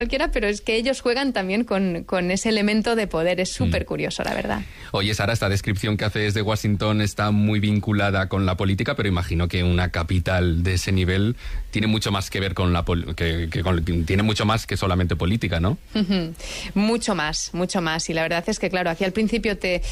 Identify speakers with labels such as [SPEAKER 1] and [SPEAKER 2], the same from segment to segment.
[SPEAKER 1] cualquiera, pero es que ellos juegan también con ese elemento de poder. Es súper curioso, la verdad.
[SPEAKER 2] Oye, Sara, esta descripción que haces de Washington está muy vinculada con la política, pero imagino que una capital de ese nivel tiene mucho más que ver con tiene mucho más que solamente política, ¿no?
[SPEAKER 1] Mucho más. Y la verdad es que, claro, aquí al principio te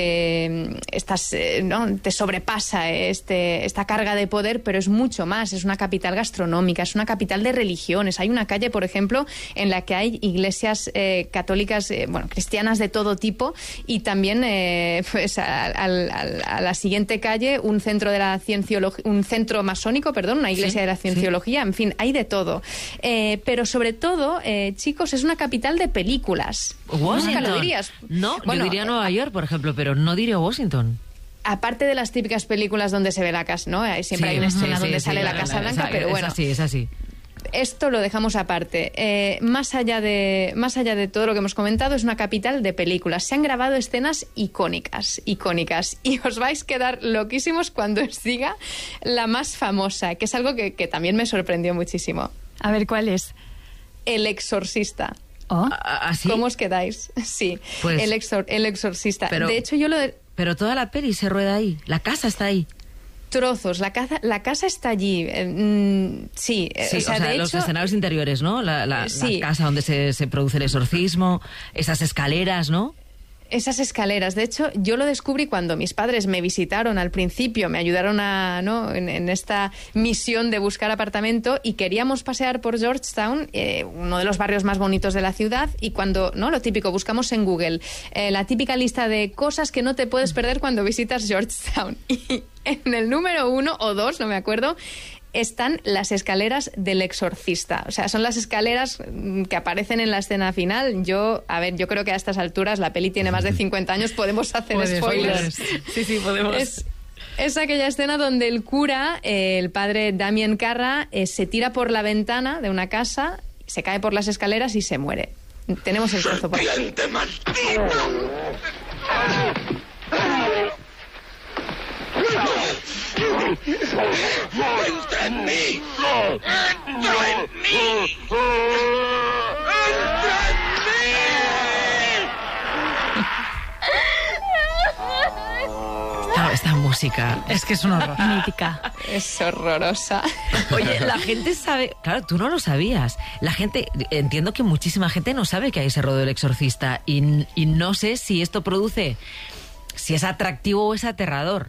[SPEAKER 1] sobrepasa esta carga de poder, pero es mucho más. Es una capital gastronómica, es una capital de religiones. Hay una calle, por ejemplo, en la que hay iglesias católicas, cristianas de todo tipo, y también pues a la siguiente calle un centro de la cienciología, un centro masónico, una iglesia de la cienciología. En fin, hay de todo. Pero sobre todo, chicos, es una capital de películas.
[SPEAKER 3] ¿Washington?
[SPEAKER 1] ¿Nunca lo dirías?
[SPEAKER 3] No, yo diría Nueva York, por ejemplo, pero no diría Washington.
[SPEAKER 1] Aparte de las típicas películas donde se ve la casa, ¿no? Siempre hay una escena donde sale la Casa Blanca, pero bueno.
[SPEAKER 3] Es así.
[SPEAKER 1] Esto lo dejamos aparte. Más allá de todo lo que hemos comentado, es una capital de películas. Se han grabado escenas icónicas. Y os vais a quedar loquísimos cuando os diga la más famosa, que es algo que también me sorprendió muchísimo.
[SPEAKER 4] A ver, ¿cuál es?
[SPEAKER 1] El Exorcista.
[SPEAKER 4] ¿Oh?
[SPEAKER 3] ¿Así?
[SPEAKER 1] ¿Cómo os quedáis? Sí,
[SPEAKER 3] pues,
[SPEAKER 1] el Exorcista. De hecho,
[SPEAKER 3] Pero toda la peli se rueda ahí. La casa está ahí.
[SPEAKER 1] Trozos, la casa está allí. Sí,
[SPEAKER 3] o sea, de los escenarios interiores, ¿no? La casa donde se produce el exorcismo, esas escaleras, ¿no?
[SPEAKER 1] Esas escaleras. De hecho, yo lo descubrí cuando mis padres me visitaron al principio, me ayudaron en esta misión de buscar apartamento, y queríamos pasear por Georgetown, uno de los barrios más bonitos de la ciudad, y cuando, lo típico, buscamos en Google la típica lista de cosas que no te puedes perder cuando visitas Georgetown. Y en el número 1 o 2, no me acuerdo, están las escaleras del Exorcista. O sea, son las escaleras que aparecen en la escena final. Yo creo que a estas alturas, la peli tiene más de 50 años, podemos hacer spoilers.
[SPEAKER 3] Sí, podemos.
[SPEAKER 1] Es aquella escena donde el cura, el padre Damien Carra, se tira por la ventana de una casa, se cae por las escaleras y se muere. Tenemos el trozo por ahí.
[SPEAKER 5] ¡Entra en mí! ¡Entra en mí! ¡Entra en mí!
[SPEAKER 3] Esta música
[SPEAKER 4] es que es un horror. Mítica.
[SPEAKER 1] Es horrorosa.
[SPEAKER 3] Oye, la gente sabe... Claro, tú no lo sabías. La gente... Entiendo que muchísima gente no sabe que hay ese rodeo del Exorcista, y no sé si esto produce... si es atractivo o es aterrador.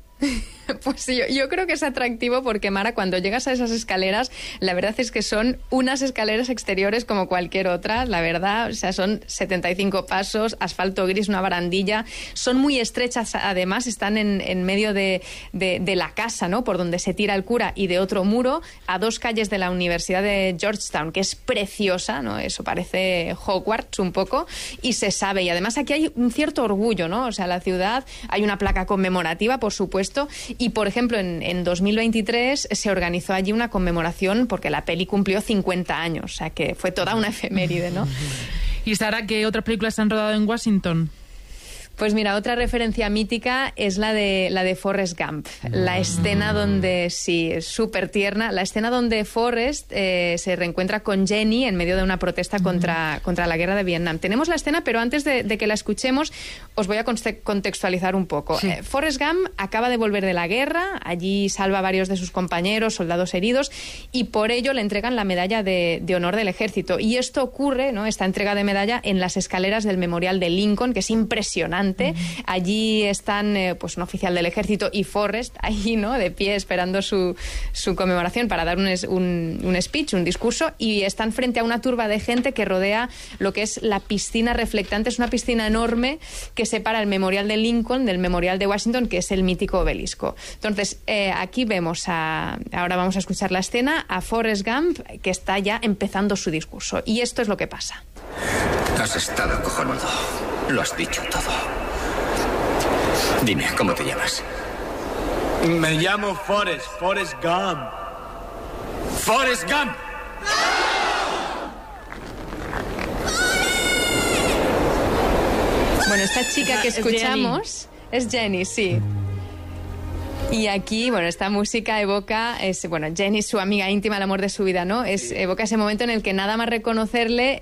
[SPEAKER 1] Pues sí, yo creo que es atractivo porque, Mara, cuando llegas a esas escaleras, la verdad es que son unas escaleras exteriores como cualquier otra, la verdad. O sea, son 75 pasos, asfalto gris, una barandilla. Son muy estrechas, además, están en medio de la casa, ¿no?, por donde se tira el cura, y de otro muro, a 2 calles de la Universidad de Georgetown, que es preciosa, ¿no? Eso parece Hogwarts un poco, y se sabe. Y además aquí hay un cierto orgullo, ¿no? O sea, la ciudad, hay una placa conmemorativa, por supuesto. Y, por ejemplo, en 2023 se organizó allí una conmemoración porque la peli cumplió 50 años, o sea que fue toda una efeméride, ¿no?
[SPEAKER 6] ¿Y Sara, qué otras películas se han rodado en Washington?
[SPEAKER 1] Pues mira, otra referencia mítica es la de Forrest Gump. La escena donde, sí, es súper tierna, la escena donde Forrest se reencuentra con Jenny en medio de una protesta contra la guerra de Vietnam. Tenemos la escena, pero antes de que la escuchemos, os voy a contextualizar un poco. Sí. Forrest Gump acaba de volver de la guerra, allí salva a varios de sus compañeros, soldados heridos, y por ello le entregan la medalla de honor del ejército. Y esto ocurre, ¿no?, esta entrega de medalla, en las escaleras del Memorial de Lincoln, que es impresionante. Allí están pues un oficial del ejército y Forrest ahí, ¿no?, de pie esperando su conmemoración para dar un speech, un discurso, y están frente a una turba de gente que rodea lo que es la piscina reflectante. Es una piscina enorme que separa el Memorial de Lincoln del Memorial de Washington, que es el mítico obelisco. Entonces, aquí vemos ahora vamos a escuchar la escena, a Forrest Gump, que está ya empezando su discurso. Y esto es lo que pasa.
[SPEAKER 7] Has estado cojonudo. Lo has dicho todo. Dime, ¿cómo te llamas?
[SPEAKER 8] Me llamo Forrest Gump. ¡Forrest Gump!
[SPEAKER 1] Bueno, esta chica que escuchamos es Jenny, sí. Y aquí, bueno, esta música evoca, Jenny, su amiga íntima, el amor de su vida, ¿no? Evoca ese momento en el que nada más reconocerle,